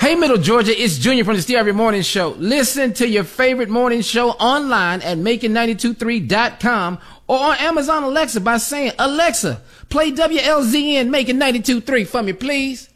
Hey, Middle Georgia, it's Junior from the Steve Harvey Morning Show. Listen to your favorite morning show online at making923.com or on Amazon Alexa by saying, Alexa, play WLZN Making 92.3 for me, please.